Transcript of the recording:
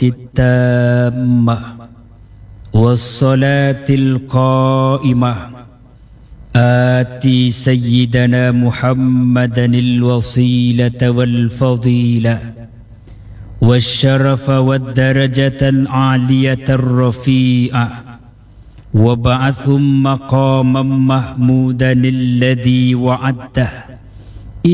التامة والصلاة القائمة آتي سيدنا محمدا الوصيلة والفضيلة والشرف والدرجة العالية الرفيعة وابعثهم مقاما محمودا الذي وعدته